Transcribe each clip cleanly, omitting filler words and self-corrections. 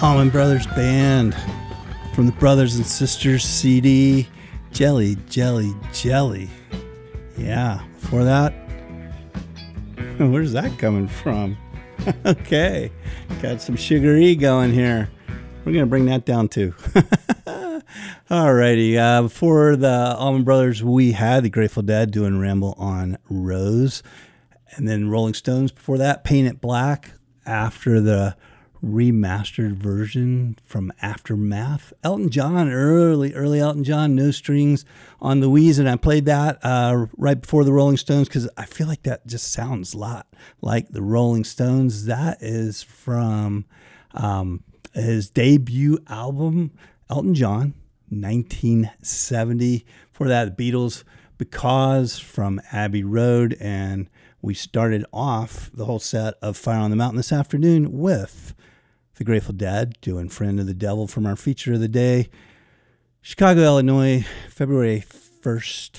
Allman Brothers Band from the Brothers and Sisters CD, Jelly, Jelly, Jelly. Yeah, before that, where's that coming from? Okay, got some Sugar E going here. We're going to bring that down too. Alrighty, before the Allman Brothers, we had the Grateful Dead doing Ramble on Rose. And then Rolling Stones before that, Paint It Black, after the remastered version from Aftermath. Elton John, early Elton John, No Strings on Louise, and I played that right before the Rolling Stones because I feel like that just sounds a lot like the Rolling Stones. That is from his debut album, Elton John, 1970. For that, the Beatles, Because, from Abbey Road, and we started off the whole set of Fire on the Mountain this afternoon with the Grateful Dead doing Friend of the Devil from our feature of the day. Chicago, Illinois, February 1st,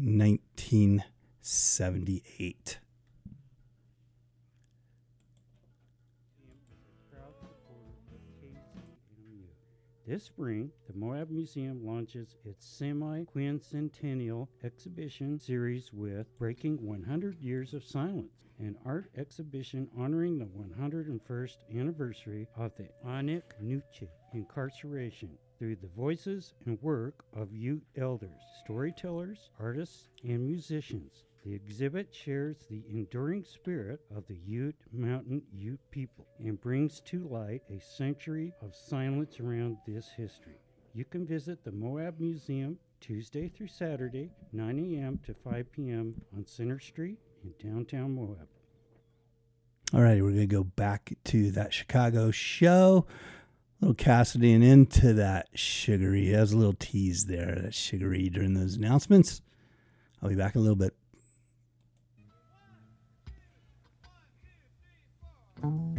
1978. This spring, the Moab Museum launches its semi-quincentennial exhibition series with Breaking 100 Years of Silence, an art exhibition honoring the 101st anniversary of the Anik-Nuche incarceration through the voices and work of Ute elders, storytellers, artists, and musicians. The exhibit shares the enduring spirit of the Ute Mountain Ute people and brings to light a century of silence around this history. You can visit the Moab Museum Tuesday through Saturday, 9 a.m. to 5 p.m. on Center Street in downtown Moab. All right, we're going to go back to that Chicago show. Little Cassidy and into that Sugar E. That was a little tease there, that Sugar E during those announcements. I'll be back in a little bit.